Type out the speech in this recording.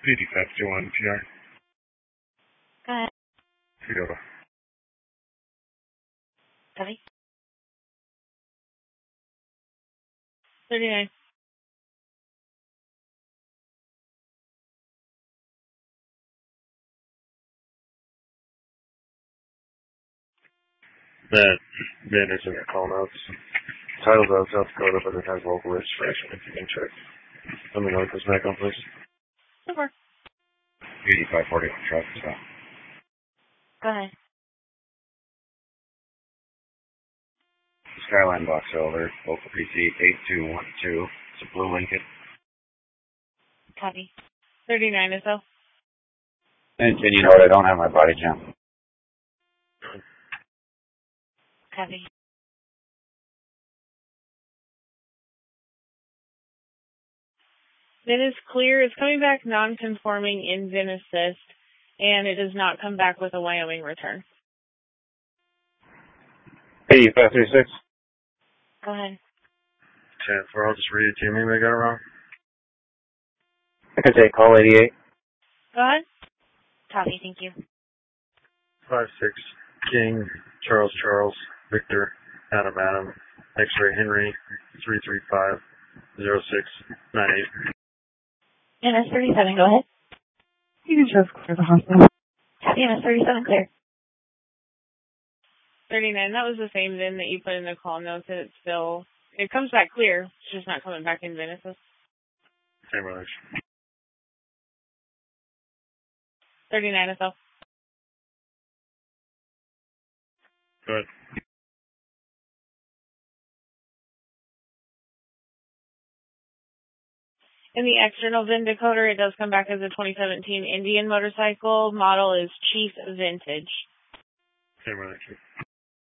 8521 PR. Go ahead. Toyota. Copy. 39. That vendor's in the call notes. Title's out of South Dakota, but it has local registration if you can check. Let me know what goes back on, please. Super. 8541 traffic stop. Go ahead. Skyline Box Elder, local PC 8212. It's a blue Lincoln. Copy. 39 or so. And you know what? I don't have my body cam. Copy. It is clear. It's coming back non-conforming in VIN assist, and it does not come back with a Wyoming return. 8536. Go ahead. 10-4, I'll just read it to you. Maybe I got it wrong. I can take call 88. Go ahead. Copy. Thank you. 56 King, Charles, Victor, Adam, X-ray Henry, 335-0698. MS 37, go ahead. You can just clear the hospital. MS 37, clear. 39, that was the same VIN that you put in the call notes, and it comes back clear. It's just not coming back in VIN assist. Same relation. 39 as well. Good. In the external VIN decoder, it does come back as a 2017 Indian motorcycle. Model is Chief Vintage. Same relation.